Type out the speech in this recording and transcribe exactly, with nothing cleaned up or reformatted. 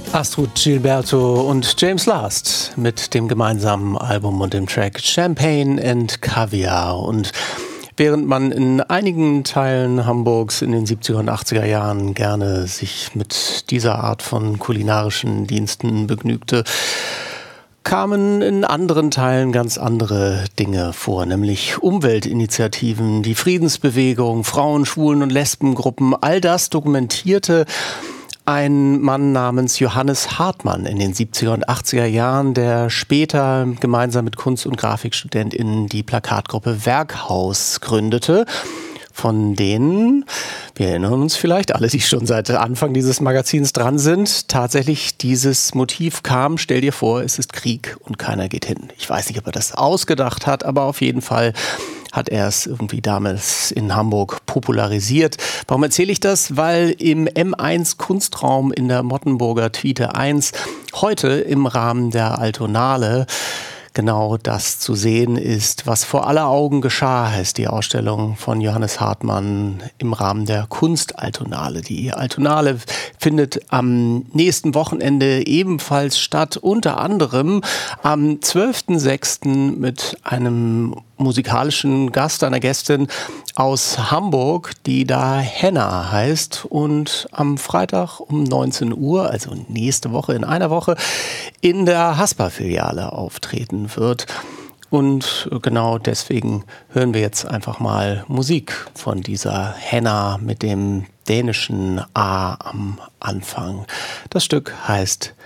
Astrud Gilberto und James Last mit dem gemeinsamen Album und dem Track Champagne and Caviar. Und während man in einigen Teilen Hamburgs in den siebziger und achtziger Jahren gerne sich mit dieser Art von kulinarischen Diensten begnügte, kamen in anderen Teilen ganz andere Dinge vor, nämlich Umweltinitiativen, die Friedensbewegung, Frauen-, Schwulen- und Lesbengruppen. All das dokumentierte ein Mann namens Johannes Hartmann in den siebziger und achtziger Jahren, der später gemeinsam mit Kunst- und GrafikstudentInnen die Plakatgruppe Werkhaus gründete, von denen, wir erinnern uns vielleicht, alle, die schon seit Anfang dieses Magazins dran sind, tatsächlich dieses Motiv kam: Stell dir vor, es ist Krieg und keiner geht hin. Ich weiß nicht, ob er das ausgedacht hat, aber auf jeden Fall hat er es irgendwie damals in Hamburg popularisiert. Warum erzähle ich das? Weil im M eins Kunstraum in der Mottenburger Twiete eins heute im Rahmen der Altonale genau das zu sehen ist, was vor aller Augen geschah, heißt die Ausstellung von Johannes Hartmann im Rahmen der Kunstaltonale. Die Altonale findet am nächsten Wochenende ebenfalls statt, unter anderem am zwölften sechsten mit einem musikalischen Gast, einer Gästin aus Hamburg, die da Henna heißt und am Freitag um neunzehn Uhr, also nächste Woche, in einer Woche, in der Haspa-Filiale auftreten wird. Und genau deswegen hören wir jetzt einfach mal Musik von dieser Henna mit dem dänischen A am Anfang. Das Stück heißt